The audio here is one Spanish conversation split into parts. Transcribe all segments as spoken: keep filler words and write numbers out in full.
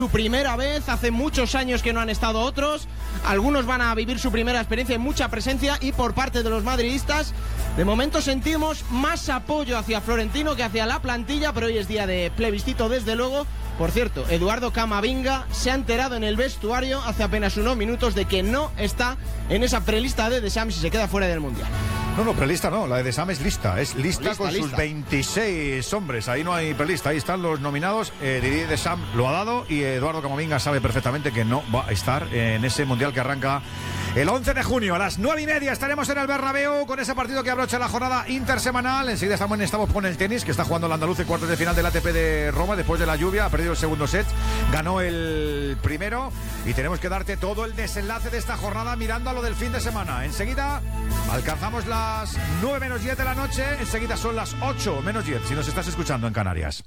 Su primera vez, hace muchos años que no han estado otros, algunos van a vivir su primera experiencia en mucha presencia y por parte de los madridistas, de momento sentimos más apoyo hacia Florentino que hacia la plantilla, pero hoy es día de plebiscito desde luego. Por cierto, Eduardo Camavinga se ha enterado en el vestuario hace apenas unos minutos de que no está en esa prelista de Deschamps y se queda fuera del Mundial. No, no, prelista no, la de Deschamps es lista, es lista, lista con lista. Sus veintiséis hombres, ahí no hay prelista, ahí están los nominados, eh, Didier Deschamps lo ha dado y Eduardo Camavinga sabe perfectamente que no va a estar en ese Mundial que arranca el once de junio, a las nueve y media estaremos en el Bernabéu con ese partido que abrocha la jornada intersemanal. Enseguida estamos, estamos con el tenis, que está jugando el andaluz en cuartos de final del A T P de Roma después de la lluvia, ha perdido el segundo set, ganó el primero y tenemos que darte todo el desenlace de esta jornada mirando a lo del fin de semana. Enseguida alcanzamos las nueve menos diez de la noche, enseguida son las ocho menos diez si nos estás escuchando en Canarias.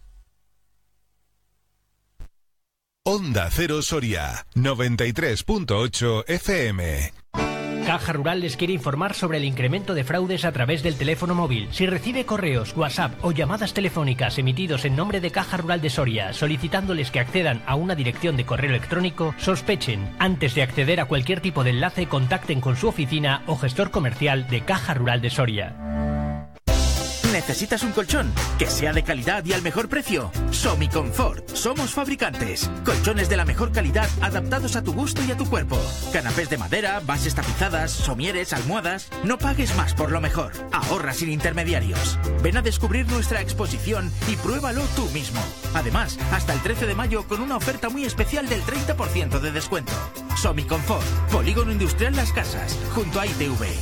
Onda Cero Soria, noventa y tres punto ocho F M. Caja Rural les quiere informar sobre el incremento de fraudes a través del teléfono móvil. Si recibe correos, WhatsApp o llamadas telefónicas emitidos en nombre de Caja Rural de Soria solicitándoles que accedan a una dirección de correo electrónico, sospechen. Antes de acceder a cualquier tipo de enlace, contacten con su oficina o gestor comercial de Caja Rural de Soria. ¿Necesitas un colchón que sea de calidad y al mejor precio? Somiconfort. Somos fabricantes. Colchones de la mejor calidad adaptados a tu gusto y a tu cuerpo. Canapés de madera, bases tapizadas, somieres, almohadas. No pagues más por lo mejor. Ahorra sin intermediarios. Ven a descubrir nuestra exposición y pruébalo tú mismo. Además, hasta el trece de mayo con una oferta muy especial del treinta por ciento de descuento. Somiconfort. Polígono Industrial Las Casas, junto a I T V.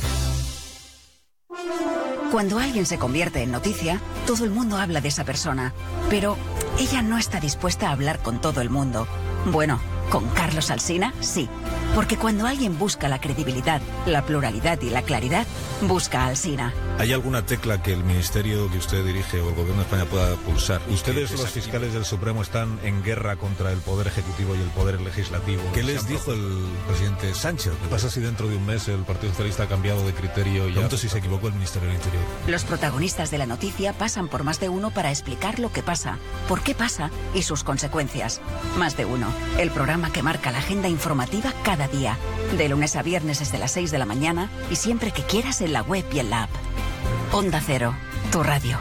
Cuando alguien se convierte en noticia, todo el mundo habla de esa persona, pero ella no está dispuesta a hablar con todo el mundo. Bueno, con Carlos Alsina, sí, porque cuando alguien busca la credibilidad, la pluralidad y la claridad, busca a Alsina. ¿Hay alguna tecla que el ministerio que usted dirige o el gobierno de España pueda pulsar? Ustedes, los fiscales del Supremo, están en guerra contra el Poder Ejecutivo y el Poder Legislativo. ¿Qué les dijo el presidente Sánchez? ¿Qué pasa si dentro de un mes el Partido Socialista ha cambiado de criterio y ya... si se equivocó el Ministerio del Interior? Los protagonistas de la noticia pasan por Más de Uno para explicar lo que pasa, por qué pasa y sus consecuencias. Más de Uno, el programa que marca la agenda informativa cada día. De lunes a viernes desde las seis de la mañana y siempre que quieras en la web y en la app. Onda Cero, tu radio.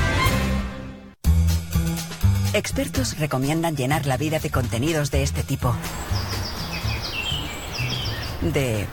Expertos recomiendan llenar la vida de contenidos de este tipo. De...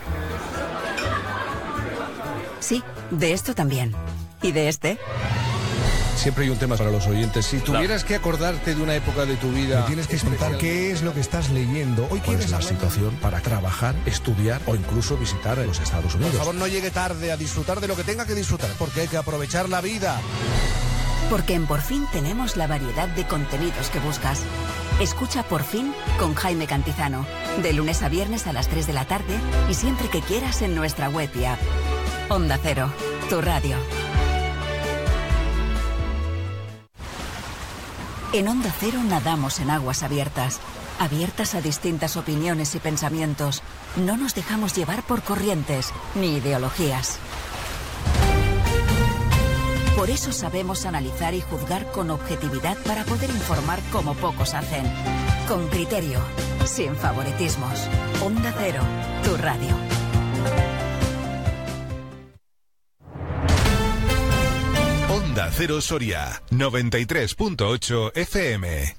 Sí, de esto también. ¿Y de este? Siempre hay un tema para los oyentes. Si tuvieras que acordarte de una época de tu vida... Me tienes que explicar qué es lo que estás leyendo. Hoy ¿Cuál es la situación para trabajar, estudiar o incluso visitar los Estados Unidos? Por favor, no llegue tarde a disfrutar de lo que tenga que disfrutar, porque hay que aprovechar la vida. Porque en Por Fin tenemos la variedad de contenidos que buscas. Escucha Por Fin con Jaime Cantizano. De lunes a viernes a las tres de la tarde y siempre que quieras en nuestra web y app. Onda Cero, tu radio. En Onda Cero nadamos en aguas abiertas, abiertas a distintas opiniones y pensamientos. No nos dejamos llevar por corrientes ni ideologías. Por eso sabemos analizar y juzgar con objetividad para poder informar como pocos hacen. Con criterio, sin favoritismos. Onda Cero, tu radio. Onda Cero Soria, noventa y tres punto ocho F M.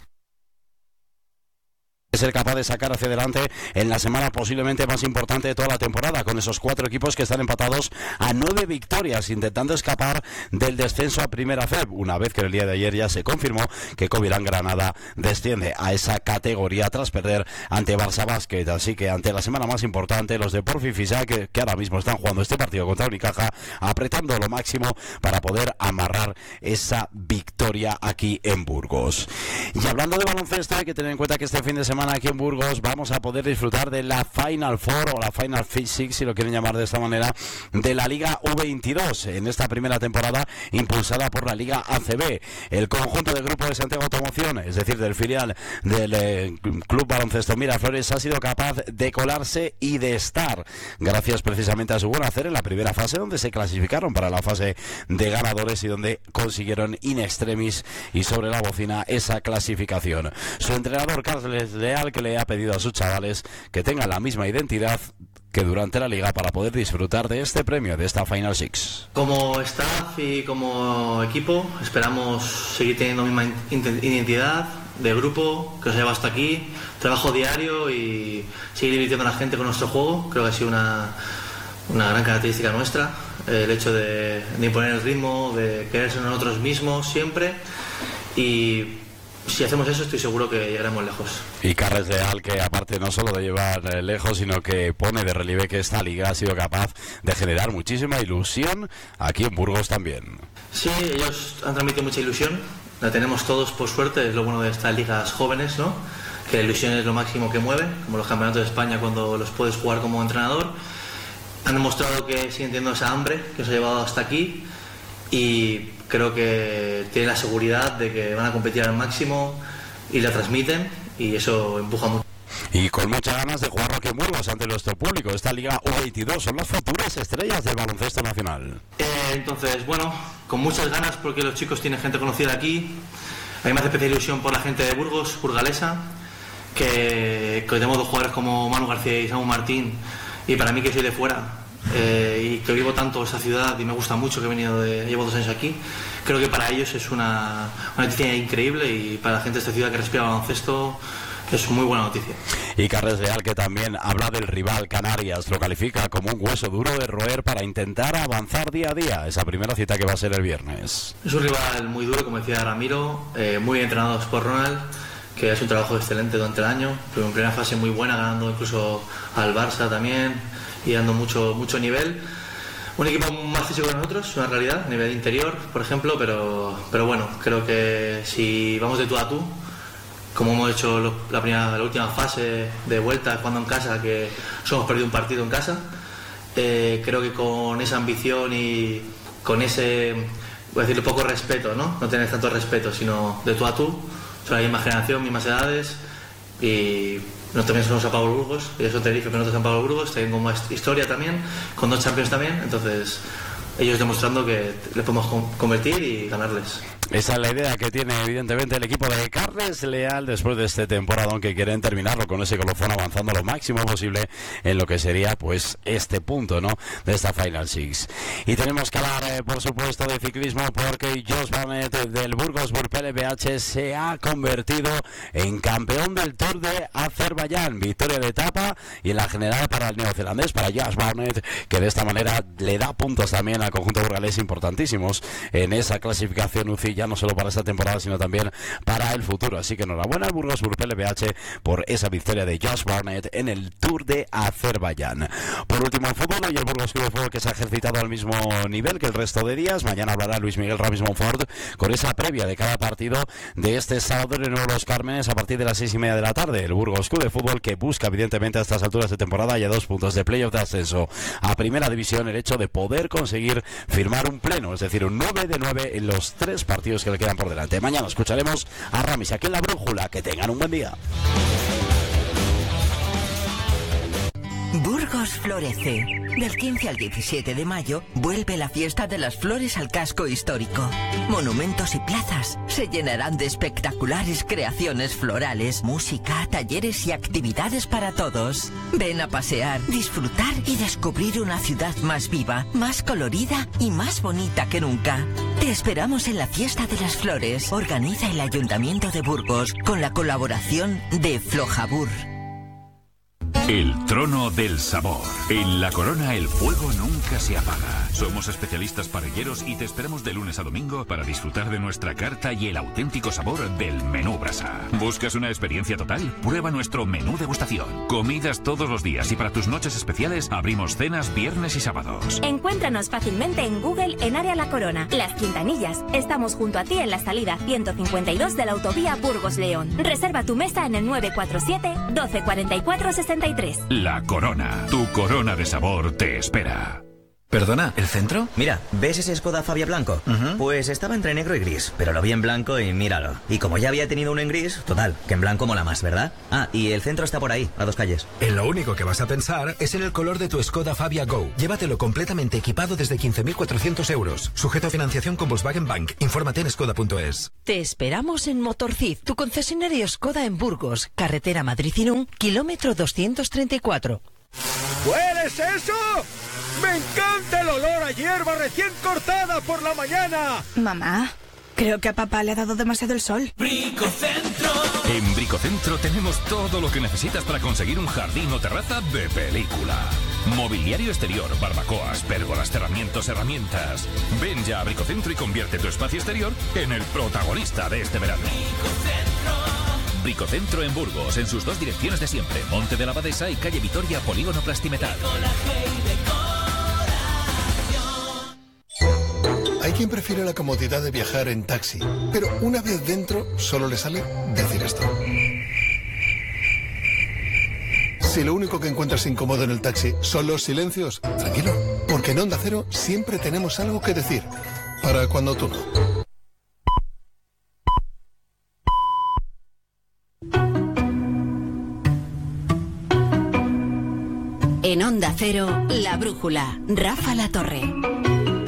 Ser capaz de sacar hacia adelante en la semana posiblemente más importante de toda la temporada, con esos cuatro equipos que están empatados a nueve victorias, intentando escapar del descenso a Primera F E B, una vez que el día de ayer ya se confirmó que Covirán Granada desciende a esa categoría tras perder ante Barça Basket. Así que ante la semana más importante, los de Porfi Fisac, que, que ahora mismo están jugando este partido contra Unicaja, apretando lo máximo para poder amarrar esa victoria aquí en Burgos. Y hablando de baloncesto, hay que tener en cuenta que este fin de semana aquí en Burgos vamos a poder disfrutar de la Final Four o la Final Six, si lo quieren llamar de esta manera, de la Liga U veintidós en esta primera temporada impulsada por la Liga A C B. El conjunto del Grupo de Santiago Automoción, es decir, del filial del eh, Club Baloncesto Miraflores, ha sido capaz de colarse y de estar, gracias precisamente a su buen hacer en la primera fase, donde se clasificaron para la fase de ganadores y donde consiguieron in extremis y sobre la bocina esa clasificación. Su entrenador, Carles Leal, Real, que le ha pedido a sus chavales que tengan la misma identidad que durante la liga para poder disfrutar de este premio, de esta Final Six. Como staff y como equipo esperamos seguir teniendo la misma identidad de grupo que os ha llevado hasta aquí, trabajo diario y seguir divirtiendo a la gente con nuestro juego. Creo que ha sido una, una gran característica nuestra, el hecho de, de imponer el ritmo, de querer ser nosotros mismos siempre, y si hacemos eso estoy seguro que llegaremos lejos. Y Carles Leal, que aparte no solo de llevar eh, lejos, sino que pone de relieve que esta liga ha sido capaz de generar muchísima ilusión aquí en Burgos también. Sí, ellos han transmitido mucha ilusión, la tenemos todos por suerte, es lo bueno de estas ligas jóvenes, ¿no? Que la ilusión es lo máximo que mueve, como los campeonatos de España cuando los puedes jugar como entrenador. Han demostrado que siguen teniendo esa hambre que os ha llevado hasta aquí, y creo que tienen la seguridad de que van a competir al máximo y la transmiten, y eso empuja mucho. Y con muchas ganas de jugar aquí en Burgos ante nuestro público. Esta Liga U veintidós son las futuras estrellas del baloncesto nacional. Eh, entonces, bueno, con muchas ganas porque los chicos tienen gente conocida aquí. A mí me hace especial ilusión por la gente de Burgos, burgalesa, que, que tenemos dos jugadores como Manu García y Samu Martín, y para mí que soy de fuera, Eh, y que vivo tanto esa ciudad y me gusta mucho, que he venido de, llevo dos años aquí, creo que para ellos es una, una noticia increíble, y para la gente de esta ciudad que respira baloncesto es muy buena noticia. Y Carles Leal, que también habla del rival Canarias, lo califica como un hueso duro de roer para intentar avanzar día a día, esa primera cita que va a ser el viernes. Es un rival muy duro, como decía Ramiro, eh, muy entrenados por Ronald, que ha hecho un trabajo excelente durante el año, pero en primera fase muy buena, ganando incluso al Barça también y dando mucho mucho nivel. Un equipo más físico que nosotros, una realidad, nivel interior, por ejemplo, pero, pero bueno, creo que si vamos de tú a tú, como hemos hecho lo, la, primera, la última fase de vuelta jugando en casa, que solo hemos perdido un partido en casa, eh, creo que con esa ambición y con ese, voy a decirlo, poco respeto, ¿no? No tener tanto respeto, sino de tú a tú, son la misma generación, mismas edades, y nosotros también somos San Pablo Burgos, ellos son Tenerife, pero nosotros San Pablo Burgos, tienen como historia también, con dos Champions también, entonces ellos demostrando que les podemos convertir y ganarles. Esa es la idea que tiene evidentemente el equipo de Carles Leal después de este temporadón, que quieren terminarlo con ese colofón, avanzando lo máximo posible en lo que sería pues este punto, ¿no?, de esta Final Six. Y tenemos que hablar eh, por supuesto de ciclismo, porque Josh Barnett del Burgos Burpele B H se ha convertido en campeón del Tour de Azerbaiyán, victoria de etapa y en la general para el neozelandés, para Josh Barnett, que de esta manera le da puntos también al conjunto burgalés importantísimos en esa clasificación U C I, ya no solo para esta temporada sino también para el futuro. Así que enhorabuena al Burgos Burpele B H por esa victoria de Josh Barnett en el Tour de Azerbaiyán. Por último, en fútbol, hoy el Burgos Club de Fútbol, que se ha ejercitado al mismo nivel que el resto de días. Mañana hablará Luis Miguel Ramis Monfort con esa previa de cada partido de este sábado en Nuevo Los Cármenes a partir de las seis y media de la tarde. El Burgos Club de Fútbol, que busca evidentemente a estas alturas de temporada ya dos puntos de playoff de ascenso a Primera División, el hecho de poder conseguir firmar un pleno, es decir, un nueve de nueve en los tres partidos que le quedan por delante. Mañana escucharemos a Ramis aquí en La Brújula. Que tengan un buen día. Burgos florece. Del quince al diecisiete de mayo vuelve la fiesta de las flores al casco histórico. Monumentos y plazas se llenarán de espectaculares creaciones florales, música, talleres y actividades para todos. Ven a pasear, disfrutar y descubrir una ciudad más viva, más colorida y más bonita que nunca. Te esperamos en la Fiesta de las Flores. Organiza el Ayuntamiento de Burgos con la colaboración de Flojabur. El trono del sabor. En La Corona el fuego nunca se apaga. Somos especialistas parrilleros y te esperamos de lunes a domingo para disfrutar de nuestra carta y el auténtico sabor del menú brasa. ¿Buscas una experiencia total? Prueba nuestro menú degustación. Comidas todos los días, y para tus noches especiales abrimos cenas viernes y sábados. Encuéntranos fácilmente en Google en Área La Corona. Las Quintanillas. Estamos junto a ti en la salida ciento cincuenta y dos de la autovía Burgos-León. Reserva tu mesa en el nueve cuatro siete, doce cuarenta y cuatro, sesenta y tres. La Corona. Tu corona de sabor te espera. Perdona, ¿el centro? Mira, ¿ves ese Skoda Fabia blanco? Uh-huh. Pues estaba entre negro y gris, pero lo vi en blanco y míralo. Y como ya había tenido uno en gris, total, que en blanco mola más, ¿verdad? Ah, y el centro está por ahí, a dos calles. En lo único que vas a pensar es en el color de tu Skoda Fabia Go. Llévatelo completamente equipado desde quince mil cuatrocientos euros. Sujeto a financiación con Volkswagen Bank. Infórmate en skoda punto es. Te esperamos en Motorcid, tu concesionario Skoda en Burgos, carretera Madrid-Irún, kilómetro doscientos treinta y cuatro. ¿Hueles eso? ¡Me encanta el olor a hierba recién cortada por la mañana! Mamá, creo que a papá le ha dado demasiado el sol. Bricocentro. En Bricocentro tenemos todo lo que necesitas para conseguir un jardín o terraza de película. Mobiliario exterior, barbacoas, pérgolas, cerramientos, herramientas. Ven ya a Bricocentro y convierte tu espacio exterior en el protagonista de este verano. Bricocentro. Bricocentro en Burgos, en sus dos direcciones de siempre, Monte de la Abadesa y calle Vitoria, Polígono Plastimetal. Hay quien prefiere la comodidad de viajar en taxi, pero una vez dentro solo le sale decir esto. Si lo único que encuentras incómodo en el taxi son los silencios, tranquilo, porque en Onda Cero siempre tenemos algo que decir, para cuando tú no. En Onda Cero, La Brújula, Rafa La Torre.